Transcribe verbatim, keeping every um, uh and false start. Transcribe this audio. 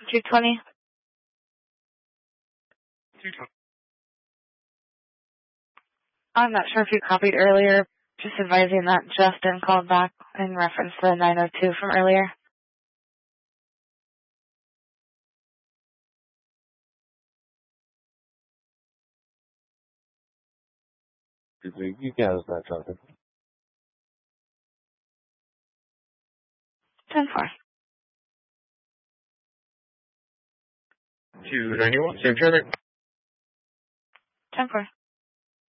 two twenty. two twenty. I'm not sure if you copied earlier, just advising that Justin called back in reference to the nine oh two from earlier. You got us that, Justin. ten four. two ninety-one, same traffic. ten four.